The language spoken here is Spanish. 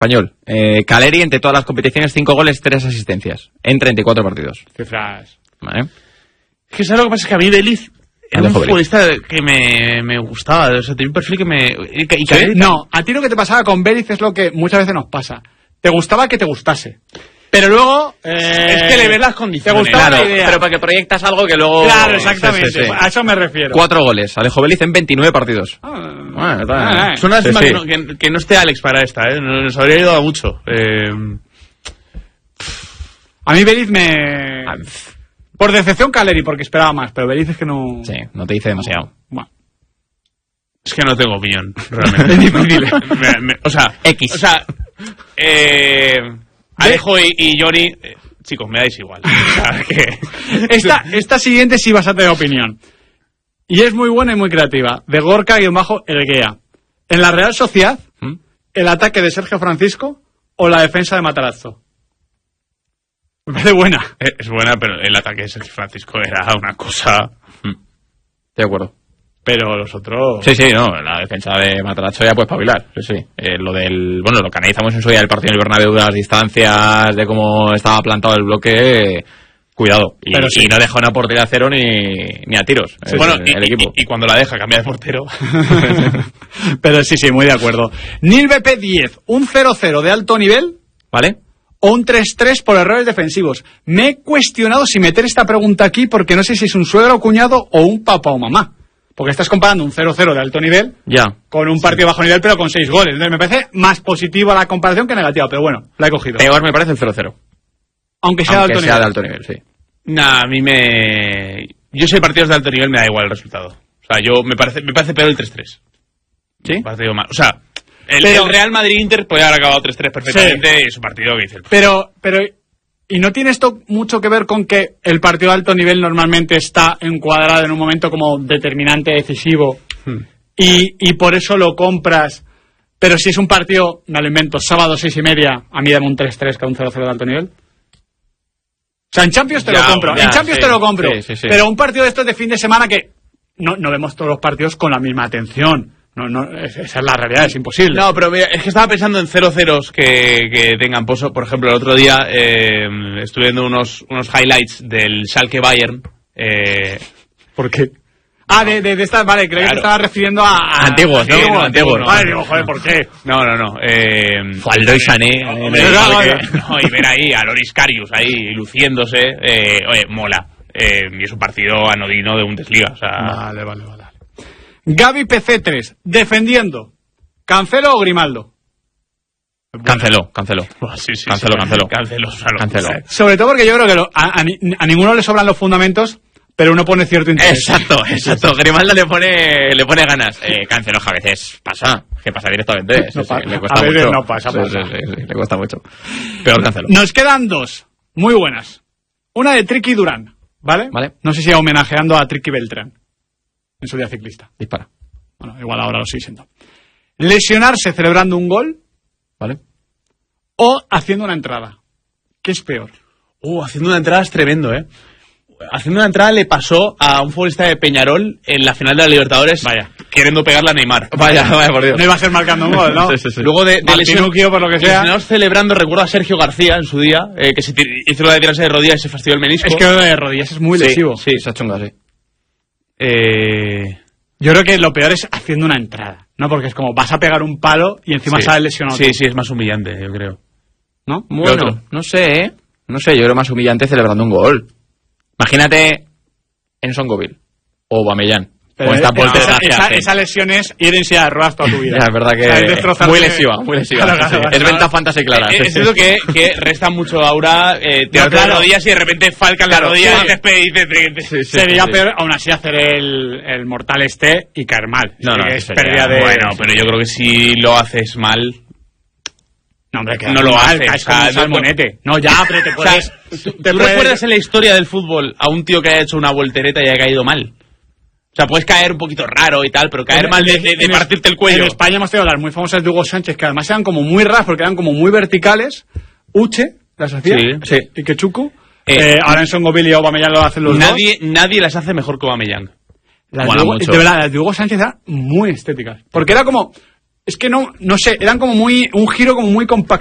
Español. Caleri, entre todas las competiciones, 5 goles, 3 asistencias. En 34 partidos. Cifras. Vale. Es que ¿sabes lo que pasa? Es que a mí Vélez era un futbolista que me gustaba. O sea, tenía un perfil que me... Y Caleri, no, a ti lo que te pasaba con Vélez es lo que muchas veces nos pasa. Te gustaba que te gustase. Pero luego... es que le ves las condiciones. Te gustaba Claro, la idea. pero para que proyectas algo que luego... Claro, exactamente. Sí. A eso me refiero. 4 goles. Alejo Vélez en 29 partidos. Bueno, está. Es una lástima Sí. que no esté Alex para esta, ¿eh? Nos habría ayudado mucho. A mí Vélez me... Por decepción Caleri, porque esperaba más, pero Vélez es que no... Sí, no te dice demasiado. Bueno. Es que no tengo opinión, realmente. Es difícil. O sea, X. O sea, Alejo y Johnny, chicos, me dais igual. O sea, que... Esta siguiente sí vas a tener opinión. Y es muy buena y muy creativa. De Gorka-Elguea. En la Real Sociedad, el ataque de Sergio Francisco o la defensa de Matarazzo. Me parece buena. Es buena, pero el ataque de Sergio Francisco era una cosa... Estoy de acuerdo. Pero los otros... Sí, no, la defensa de Matarazzo ya puede espabilar. Sí. Lo que analizamos en su día del partido en el Bernabéu, de las distancias, de cómo estaba plantado el bloque... Cuidado. Y no deja una portería a cero ni a tiros. Sí, bueno, el equipo. Y cuando la deja, cambia de portero. Pero sí, muy de acuerdo. Nil BP 10, un 0-0 de alto nivel, ¿Vale? o un 3-3 por errores defensivos. Me he cuestionado si meter esta pregunta aquí porque no sé si es un suegro o cuñado o un papá o mamá. Porque estás comparando un 0-0 de alto nivel Ya. con un partido bajo nivel pero con 6 goles. Entonces me parece más positiva la comparación que negativa, pero bueno, la he cogido. Peor me parece el 0-0. Aunque sea Aunque de sea alto de nivel. alto nivel, sí. Nah, a mí me... Yo soy partidos de alto nivel, me da igual el resultado. O sea, me parece peor el 3-3. ¿Sí? Me parece mal. O sea, el Pero- Real Madrid-Inter podía haber acabado 3-3 perfectamente, Sí. y es un partido que dice... Pero, ¿y no tiene esto mucho que ver con que el partido de alto nivel normalmente está encuadrado en un momento como determinante, decisivo, y por eso lo compras? Pero si es un partido, me lo invento, sábado 6:30, a mí dame un 3-3 que un 0-0 de alto nivel. O sea, en Champions te lo compro, te lo compro. Sí. Pero un partido de estos de fin de semana que no vemos todos los partidos con la misma atención. Esa es la realidad, es imposible. No, pero mira, es que estaba pensando en 0-0s que tengan pozo. Por ejemplo, el otro día estuve viendo unos highlights del Schalke Bayern. ¿Por qué? Ah, de estas, vale, creo que te estaba refiriendo a Antiguos, ¿no? Sí, antiguos. Vale, digo, joder, ¿por qué? No. Faldo y Sané. Y ver ahí a Loris Karius ahí luciéndose, oye, mola. Y es un partido anodino de Bundesliga. O sea, Vale. Gaby PC3, defendiendo. ¿Cancelo o Grimaldo? Canceló. sí. Canceló. Sobre todo porque yo creo que a ninguno le sobran los fundamentos, pero uno pone cierto interés. Exacto. Grimaldo le pone ganas. Canceló a veces pasa. Que pasa directamente. No Sí, pasa. le cuesta A veces mucho. no pasa. Sí, le cuesta mucho. Peor Canceló. Nos quedan dos, muy buenas. Una de Tricky Durán, ¿vale? No sé si homenajeando a Tricky Beltrán en su día ciclista. Dispara. Bueno, igual ahora lo sigue siendo. Lesionarse celebrando un gol, ¿Vale? o haciendo una entrada. ¿Qué es peor? haciendo una entrada es tremendo, ¿eh? Haciendo una entrada le pasó a un futbolista de Peñarol en la final de la Libertadores. Vaya. Queriendo pegarle a Neymar. Vaya, por Dios. No iba a ser marcando un gol, ¿no? Sí. Luego de Martinuccio, por lo que sea. lesionados celebrando, recuerdo a Sergio García en su día, que se hizo lo de tirarse de rodillas y se fastidió el menisco. Es que lo de rodillas es muy lesivo. Sí, se ha chunga, sí. Yo creo que lo peor es haciendo una entrada, ¿no? Porque es como vas a pegar un palo y encima sales lesionado. Sí, es más humillante, yo creo. ¿No? Bueno, no sé, yo creo más humillante celebrando un gol. Imagínate en Songoville o Aubameyang. Pero o esta voltereta que hacen. esa lesión es ir en silla de ruedas toda tu vida. Ya, es verdad que O sea, es destrozarte- muy lesiva. Claro, Sí. Es venta fantasy clara. Es eso que resta mucho aura, tirarte las rodillas y de repente falcan las rodillas y te dice... Sería peor aún así hacer el mortal y caer mal. No, es sería- pérdida de... Bueno, pero yo creo que si lo haces mal... No, hombre, que no lo haces, caes como un salmonete. No, ya, pero te puedes... ¿Tú recuerdas en la historia del fútbol a un tío que haya hecho una voltereta y haya caído mal? O sea, puedes caer un poquito raro y tal, pero caer mal de partirte el cuello. En España hemos tenido las muy famosas de Hugo Sánchez, que además eran como muy raras, porque eran como muy verticales. Uche las hacía. Sí. Y Quechucu. Ahora en Songoville y Aubameyang lo hacen los Nadie las hace mejor que Aubameyang. dos. Mola mucho. De verdad, las de Hugo Sánchez eran muy estéticas. Porque era como... Es que no sé, eran como un giro como muy compacto.